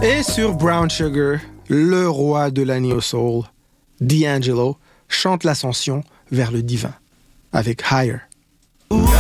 Et sur Brown Sugar, le roi de la neo-soul, D'Angelo, chante l'ascension vers le divin avec Higher.